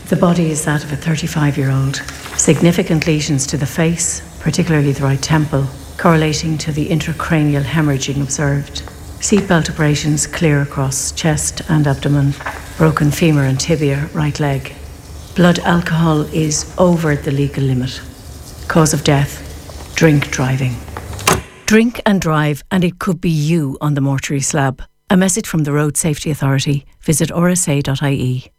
The body is that of a 35-year-old. Significant lesions to the face, particularly the right temple, correlating to the intracranial hemorrhaging observed. Seatbelt abrasions clear across chest and abdomen, broken femur and tibia, right leg. Blood alcohol is over the legal limit. Cause of death, drink driving. Drink and drive, and it could be you on the mortuary slab. A message from the Road Safety Authority. Visit rsa.ie.